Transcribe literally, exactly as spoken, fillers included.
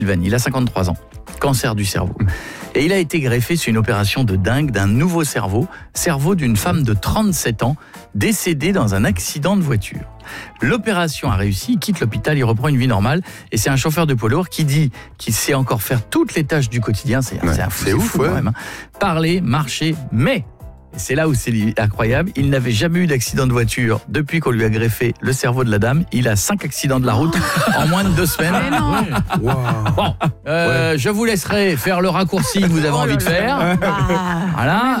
Sylvanie, il a cinquante-trois ans, cancer du cerveau. Et il a été greffé sur une opération de dingue d'un nouveau cerveau, cerveau d'une femme de trente-sept ans, décédée dans un accident de voiture. L'opération a réussi, il quitte l'hôpital, il reprend une vie normale, et c'est un chauffeur de poids lourd qui dit qu'il sait encore faire toutes les tâches du quotidien, c'est, Ouais, c'est, un fou, c'est c'est ouf, fou ouais. quand même, hein. Parler, marcher, mais... Et c'est là où c'est incroyable, il n'avait jamais eu d'accident de voiture depuis qu'on lui a greffé le cerveau de la dame. Il a cinq accidents de la route en moins de deux semaines. Mais non. Wow. Bon, euh, je vous laisserai faire le raccourci que vous avez envie de faire. Ah. Voilà.